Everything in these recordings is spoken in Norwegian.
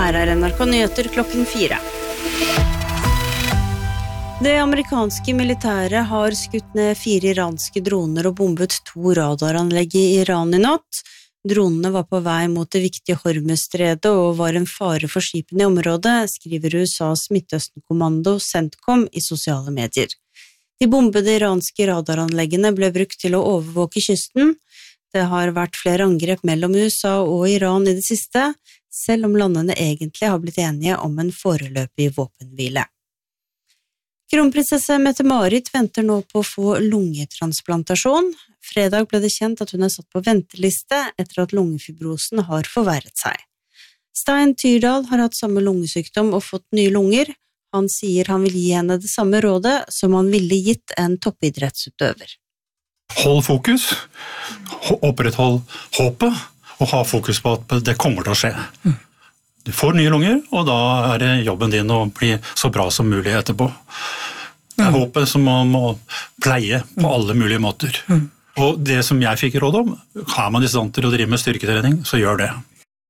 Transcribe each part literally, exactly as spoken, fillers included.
Her er N R K Nyheter klokken fire. Det amerikanske militæret har skutt ned fire iranske droner og bombet to radaranlegg i Iran i natt. Dronene var på vei mot det viktige Hormuzstredet og var en fare for skipene i området, skriver U S A's Midtøsten-kommando CENTCOM i sosiale medier. De bombede iranske radaranleggene ble brukt til å overvåke kysten. Det har vært flere angrep mellom U S A og Iran i det siste, selv om landene egentlig har blitt enige om en foreløpig våpenhvile. Kronprinsesse Mette-Marit venter nå på å få lungetransplantasjon. Fredag ble det kjent at hun er satt på venteliste etter at lungefibrosen har forverret seg. Stein Tyrdal har hatt samme lungesykdom og fått nye lunger. Han sier han vil gi henne det samme rådet som han ville gitt en toppidrettsutøver. Hold fokus, oppretthold håpet, og ha fokus på at det kommer til å skje. Du får nye lunger, og da er det jobben din å bli så bra som mulig etterpå. Det er håpet som man må pleie på alle mulige måter. Og det som jeg fikk råd om, har man i stand til å drive med styrketrening, så gjør det.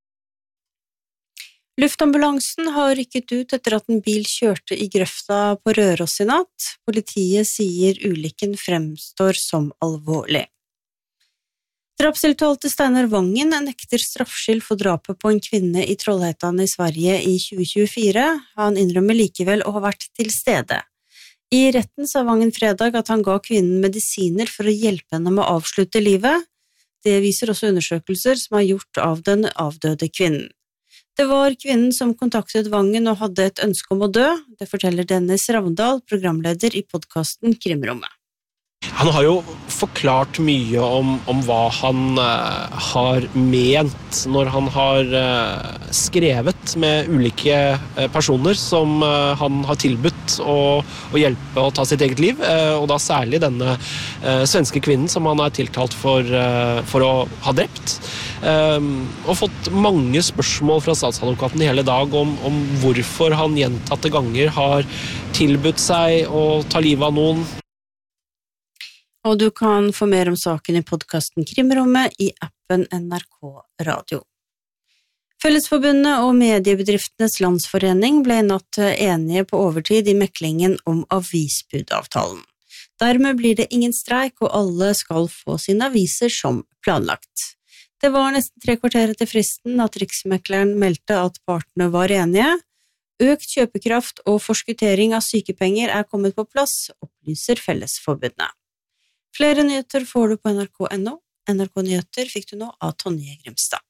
Luftambulansen har rykket ut etter at en bil kjørte i grøfta på Røros i natt. Politiet sier ulykken fremstår som alvorlig. Drapstiltalte Steinar Vangen nekter straffskyld for drapet på en kvinne i Trollhättan i Sverige i tjue tjuefire. Han innrømmer likevel å ha vært til stede. I retten sa Vangen fredag at han ga kvinnen medisiner for å hjelpe henne med å avslutte livet. Det viser også undersøkelser som er gjort av den avdøde kvinnen. Det var kvinnen som kontaktet Vangen og hadde et ønske om å dø. Det forteller Dennis Ravndal, programleder i podcasten Krimrommet. Han har jo forklart mye om, om hva han uh, har ment når han har uh, skrevet med ulike uh, personer som uh, han har tilbudt å, å hjelpe å ta sitt eget liv, uh, og da særlig denne uh, svenske kvinnen som han er tiltalt for, uh, for å ha drept. Um, og fått mange spørsmål fra statsadvokaten hele dag om, om hvorfor han gjentatte ganger har tilbudt seg å ta livet av noen. Og du kan få mer om saken i podcasten Krimrommet i appen N R K Radio. Fellesforbundet og Mediebedriftenes Landsforening ble i natt enige på overtid i meklingen om avisbudavtalen. Dermed blir det ingen streik, og alle skal få sine aviser som planlagt. Det var nesten tre kvarter etter fristen at Riksmekleren meldte at partene var enige. Økt kjøpekraft og forskuttering av sykepenger er kommet på plass, opplyser Fellesforbundet. Flere nyheter får du på N R K punktum no. N R K Nyheter fikk du nå av Tonje Grimstad.